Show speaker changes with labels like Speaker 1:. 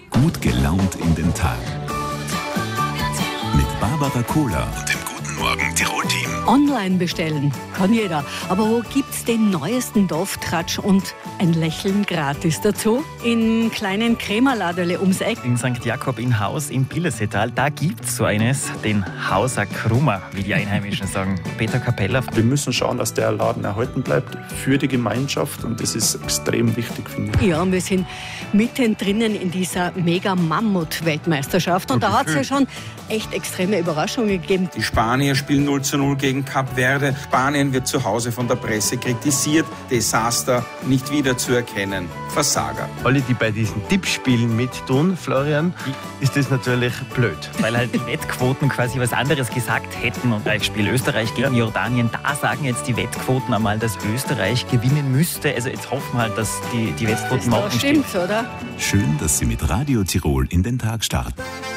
Speaker 1: Gut gelaunt in den Tag. Mit Barbara Kohler und dem Guten Morgen Tirol-Team.
Speaker 2: Online bestellen kann jeder. Aber wo gibt's den neuesten Dorftratsch und ein Lächeln gratis dazu? In kleinen Krämerladele ums Eck.
Speaker 3: In St. Jakob in Haus im Pillerseetal, da gibt's so eines, den Hauser Krummer, wie die Einheimischen sagen. Peter Kappeller.
Speaker 4: Wir müssen schauen, dass der Laden erhalten bleibt für die Gemeinschaft und das ist extrem wichtig, finde ich.
Speaker 2: Ja, und wir sind mittendrin in dieser Mega-Mammut-Weltmeisterschaft und da hat es ja schon echt extreme Überraschungen gegeben.
Speaker 5: Die Spanier spielen 0:0 gegen Kap Verde. Spanien wird zu Hause von der Presse kritisiert. Desaster nicht wieder zu erkennen. Versager.
Speaker 6: Alle, die bei diesen Tippspielen mittun, Florian, ist das natürlich blöd.
Speaker 3: Weil halt die Wettquoten quasi was anderes gesagt hätten. Und beim Spiel Österreich gegen Jordanien, da sagen jetzt die Wettquoten einmal, dass Österreich gewinnen müsste. Also jetzt hoffen wir halt, dass die Wettquoten
Speaker 2: Das stimmt, oder?
Speaker 1: Schön, dass Sie mit Radio Tirol in den Tag starten.